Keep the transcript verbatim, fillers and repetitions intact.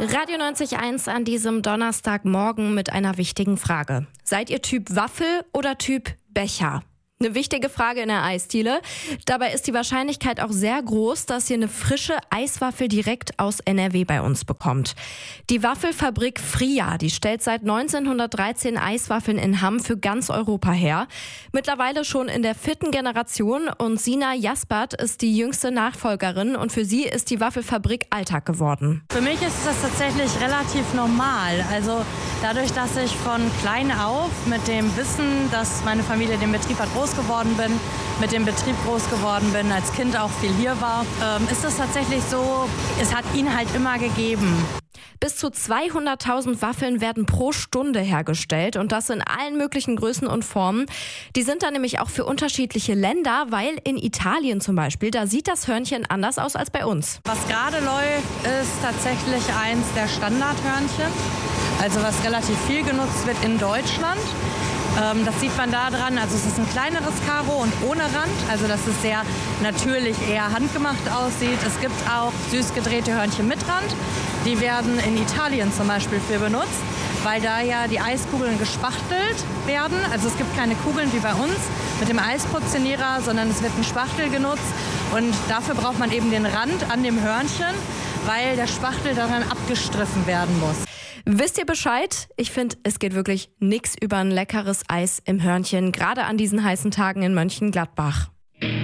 Radio neunzig Komma eins an diesem Donnerstagmorgen mit einer wichtigen Frage. Seid ihr Typ Waffel oder Typ Becher? Eine wichtige Frage in der Eisdiele. Dabei ist die Wahrscheinlichkeit auch sehr groß, dass ihr eine frische Eiswaffel direkt aus N R W bei uns bekommt. Die Waffelfabrik Fria, die stellt seit neunzehnhundertdreizehn Eiswaffeln in Hamm für ganz Europa her. Mittlerweile schon in der vierten Generation und Sina Jaspert ist die jüngste Nachfolgerin und für sie ist die Waffelfabrik Alltag geworden. Für mich ist das tatsächlich relativ normal. Also dadurch, dass ich von klein auf mit dem Wissen, dass meine Familie den Betrieb hat, groß geworden bin, mit dem Betrieb groß geworden bin, als Kind auch viel hier war, ähm, ist es tatsächlich so, es hat ihn halt immer gegeben. Bis zu zweihunderttausend Waffeln werden pro Stunde hergestellt und das in allen möglichen Größen und Formen. Die sind dann nämlich auch für unterschiedliche Länder, weil in Italien zum Beispiel, da sieht das Hörnchen anders aus als bei uns. Was gerade läuft, ist tatsächlich eins der Standardhörnchen, also was relativ viel genutzt wird in Deutschland. Ähm, das sieht man da dran, also es ist ein kleineres Karo und ohne Rand, also dass es sehr natürlich eher handgemacht aussieht. Es gibt auch süß gedrehte Hörnchen mit Rand, die werden in Italien zum Beispiel für benutzt, weil da ja die Eiskugeln gespachtelt werden. Also es gibt keine Kugeln wie bei uns mit dem Eisportionierer, sondern es wird ein Spachtel genutzt und dafür braucht man eben den Rand an dem Hörnchen, weil der Spachtel daran abgestriffen werden muss. Wisst ihr Bescheid? Ich finde, es geht wirklich nichts über ein leckeres Eis im Hörnchen, gerade an diesen heißen Tagen in Mönchengladbach.